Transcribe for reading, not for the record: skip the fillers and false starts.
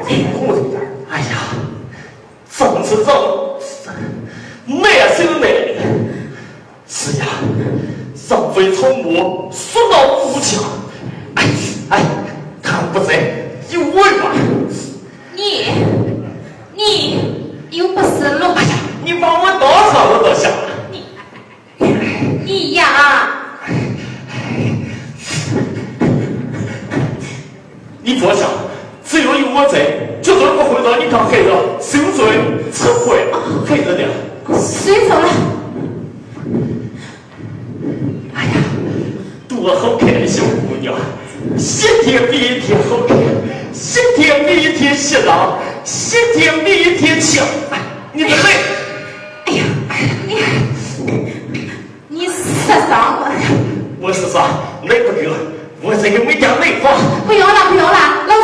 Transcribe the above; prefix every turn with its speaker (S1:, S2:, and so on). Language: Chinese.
S1: 苦一点。哎呀，正是正，难是有难的。是呀，人非草木，所到无强。哎，看不在有为吧？
S2: 你又不是龙。
S1: 哎呀，你把我多少我都想了。
S2: 你呀，
S1: 你坐下，只要有我在，绝对不会让你看黑了受罪吃亏。黑着点。
S2: 睡着了。
S1: 哎呀，多好看的小姑娘，一天比一天好看，一天比一天洗朗，一天比一天强。你的累。
S2: 哎呀，你受伤了。
S1: 我是说累不够，我这个没点累法。
S2: 不用了，老